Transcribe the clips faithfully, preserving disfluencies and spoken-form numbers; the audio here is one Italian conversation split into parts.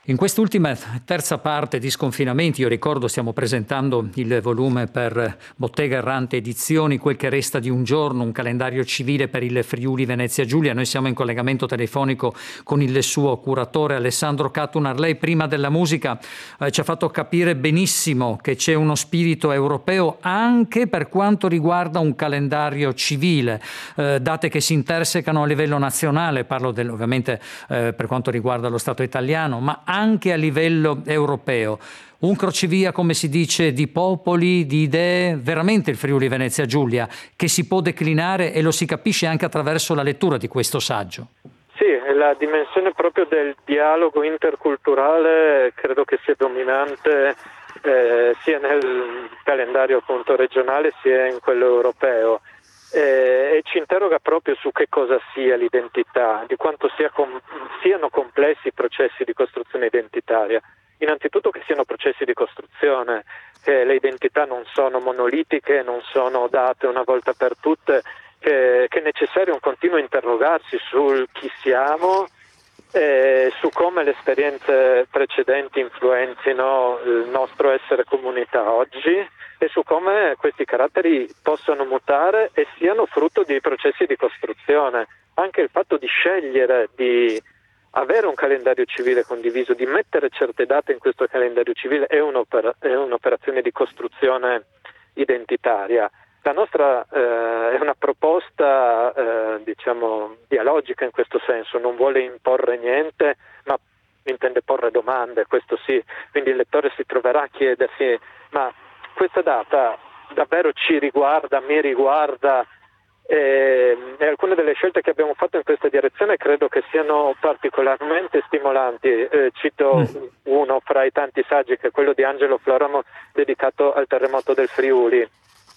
In quest'ultima terza parte di Sconfinamenti, io ricordo stiamo presentando il volume per Bottega Errante Edizioni, Quel che resta di un giorno, un calendario civile per il Friuli Venezia Giulia. Noi siamo in collegamento telefonico con il suo curatore Alessandro Catunar. Lei prima della musica eh, ci ha fatto capire benissimo che c'è uno spirito europeo anche per quanto riguarda un calendario civile, eh, date che si intersecano a livello nazionale, parlo del, ovviamente eh, per quanto riguarda lo Stato italiano, ma anche a livello europeo. Un crocevia, come si dice, di popoli, di idee, veramente il Friuli Venezia Giulia, che si può declinare e lo si capisce anche attraverso la lettura di questo saggio. Sì, la dimensione proprio del dialogo interculturale credo che sia dominante eh, sia nel calendario appunto regionale sia in quello europeo. Eh, e ci interroga proprio su che cosa sia l'identità, di quanto sia com- siano complessi i processi di costruzione identitaria. Innanzitutto che siano processi di costruzione, che le identità non sono monolitiche, non sono date una volta per tutte, che, che è necessario un continuo interrogarsi sul chi siamo, eh, su come le esperienze precedenti influenzino il nostro essere comunità oggi, e su come questi caratteri possano mutare e siano frutto di processi di costruzione. Anche il fatto di scegliere di avere un calendario civile condiviso, di mettere certe date in questo calendario civile è, un'opera- è un'operazione di costruzione identitaria. La nostra eh, è una proposta eh, diciamo dialogica in questo senso, non vuole imporre niente, ma intende porre domande, questo sì. Quindi il lettore si troverà a chiedersi: ma questa data davvero ci riguarda, mi riguarda? E, e alcune delle scelte che abbiamo fatto in questa direzione credo che siano particolarmente stimolanti. Eh, cito mm. uno fra i tanti saggi, che è quello di Angelo Floramo, dedicato al terremoto del Friuli.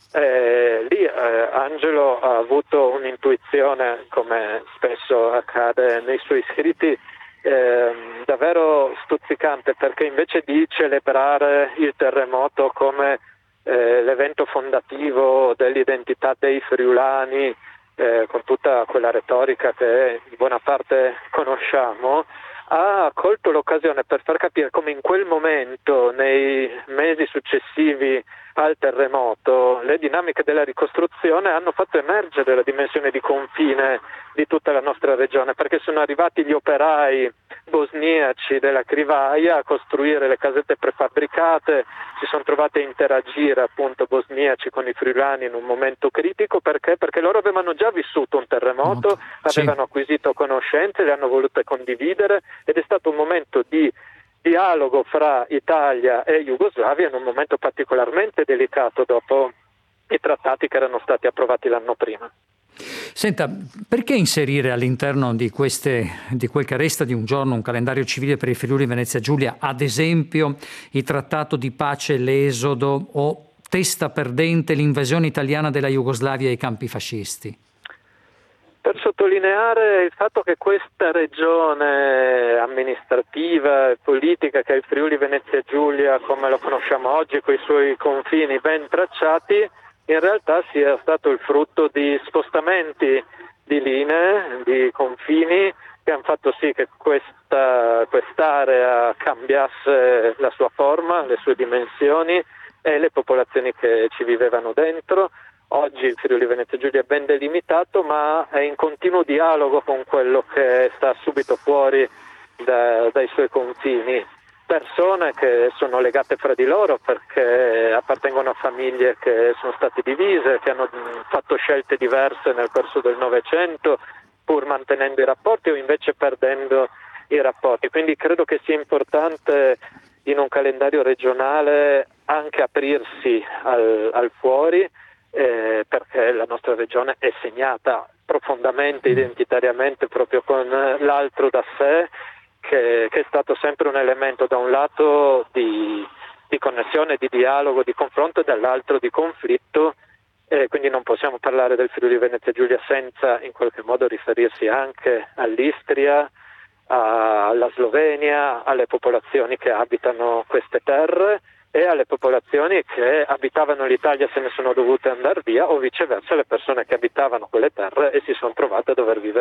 Eh, lì eh, Angelo ha avuto un'intuizione, come spesso accade nei suoi scritti, eh, davvero stuzzicante, perché invece di celebrare il terremoto come eh, l'evento fondativo dell'identità dei friulani, eh, con tutta quella retorica che in buona parte conosciamo, ha colto l'occasione per far capire come in quel momento, nei mesi successivi al terremoto, le dinamiche della ricostruzione hanno fatto emergere la dimensione di confine di tutta la nostra regione, perché sono arrivati gli operai bosniaci della Krivaja a costruire le casette prefabbricate, si sono trovati a interagire appunto bosniaci con i friulani in un momento critico. Perché? Perché loro avevano già vissuto un terremoto, sì. Avevano acquisito conoscenze, le hanno volute condividere, ed è stato un momento di dialogo fra Italia e Jugoslavia in un momento particolarmente delicato dopo i trattati che erano stati approvati l'anno prima. Senta, perché inserire all'interno di queste, di quel che resta di un giorno, un calendario civile per il Friuli Venezia Giulia, ad esempio il trattato di pace, l'esodo o testa perdente, l'invasione italiana della Jugoslavia e i campi fascisti? Per sottolineare il fatto che questa regione amministrativa e politica, che è il Friuli Venezia Giulia come lo conosciamo oggi, con i suoi confini ben tracciati, in realtà sia stato il frutto di spostamenti di linee, di confini, che hanno fatto sì che questa quest'area cambiasse la sua forma, le sue dimensioni e le popolazioni che ci vivevano dentro. Oggi il Friuli Venezia Giulia è ben delimitato, ma è in continuo dialogo con quello che sta subito fuori da, dai suoi confini. Persone che sono legate fra di loro perché appartengono a famiglie che sono state divise, che hanno fatto scelte diverse nel corso del Novecento, pur mantenendo i rapporti o invece perdendo i rapporti. Quindi credo che sia importante in un calendario regionale anche aprirsi al, al fuori, Eh, perché la nostra regione è segnata profondamente, identitariamente, proprio con l'altro da sé, che, che è stato sempre un elemento da un lato di, di connessione, di dialogo, di confronto, e dall'altro di conflitto, e quindi non possiamo parlare del Friuli Venezia Giulia senza in qualche modo riferirsi anche all'Istria, a, alla Slovenia, alle popolazioni che abitano queste terre, e alle popolazioni che abitavano l'Italia se ne sono dovute andare via, o viceversa le persone che abitavano quelle terre e si sono trovate a dover vivere